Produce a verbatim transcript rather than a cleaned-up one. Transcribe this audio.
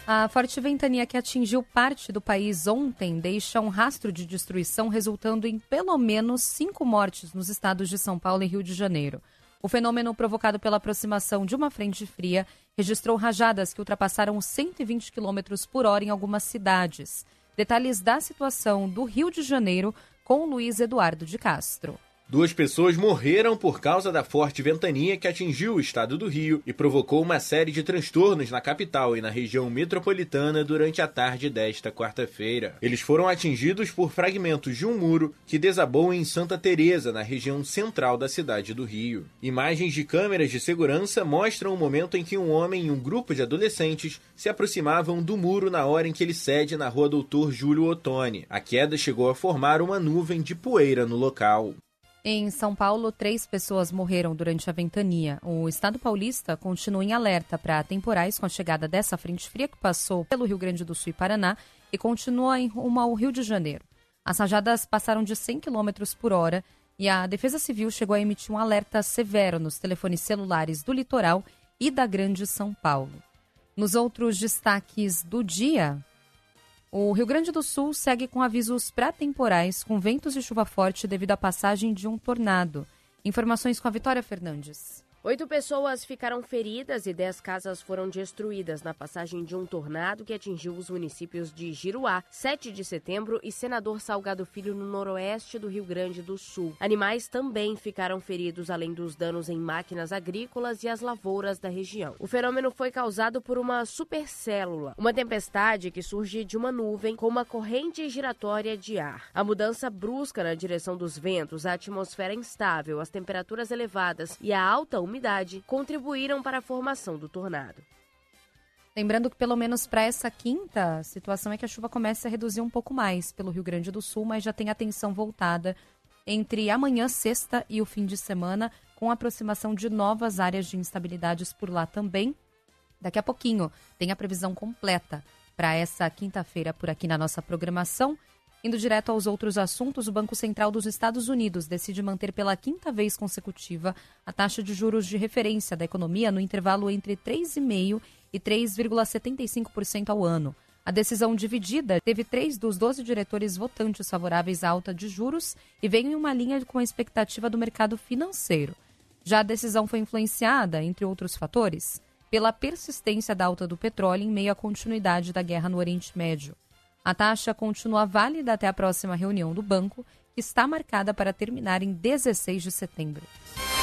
A forte ventania que atingiu parte do país ontem deixa um rastro de destruição, resultando em pelo menos cinco mortes nos estados de São Paulo e Rio de Janeiro. O fenômeno, provocado pela aproximação de uma frente fria, registrou rajadas que ultrapassaram cento e vinte quilômetros por hora em algumas cidades. Detalhes da situação do Rio de Janeiro com Luiz Eduardo de Castro. Duas pessoas morreram por causa da forte ventania que atingiu o estado do Rio e provocou uma série de transtornos na capital e na região metropolitana durante a tarde desta quarta-feira. Eles foram atingidos por fragmentos de um muro que desabou em Santa Teresa, na região central da cidade do Rio. Imagens de câmeras de segurança mostram o momento em que um homem e um grupo de adolescentes se aproximavam do muro na hora em que ele cede na rua Doutor Júlio Ottoni. A queda chegou a formar uma nuvem de poeira no local. Em São Paulo, três pessoas morreram durante a ventania. O estado paulista continua em alerta para temporais com a chegada dessa frente fria que passou pelo Rio Grande do Sul e Paraná e continua em rumo ao Rio de Janeiro. As rajadas passaram de cem quilômetros por hora e a Defesa Civil chegou a emitir um alerta severo nos telefones celulares do litoral e da Grande São Paulo. Nos outros destaques do dia, o Rio Grande do Sul segue com avisos pré-temporais com ventos e chuva forte devido à passagem de um tornado. Informações com a Vitória Fernandes. Oito pessoas ficaram feridas e dez casas foram destruídas na passagem de um tornado que atingiu os municípios de Giruá, sete de setembro e Senador Salgado Filho, no noroeste do Rio Grande do Sul. Animais também ficaram feridos, além dos danos em máquinas agrícolas e as lavouras da região. O fenômeno foi causado por uma supercélula, uma tempestade que surge de uma nuvem com uma corrente giratória de ar. A mudança brusca na direção dos ventos, a atmosfera instável, as temperaturas elevadas e a alta umidade contribuíram para a formação do tornado. Lembrando que pelo menos para essa quinta, a situação é que a chuva começa a reduzir um pouco mais pelo Rio Grande do Sul, mas já tem atenção voltada entre amanhã, sexta e o fim de semana, com a aproximação de novas áreas de instabilidades por lá também. Daqui a pouquinho tem a previsão completa para essa quinta-feira por aqui na nossa programação. Indo direto aos outros assuntos, o Banco Central dos Estados Unidos decide manter pela quinta vez consecutiva a taxa de juros de referência da economia no intervalo entre três vírgula cinco por cento e três vírgula setenta e cinco por cento ao ano. A decisão dividida teve três dos doze diretores votantes favoráveis à alta de juros e veio em uma linha com a expectativa do mercado financeiro. Já a decisão foi influenciada, entre outros fatores, pela persistência da alta do petróleo em meio à continuidade da guerra no Oriente Médio. A taxa continua válida até a próxima reunião do banco, que está marcada para terminar em dezesseis de setembro.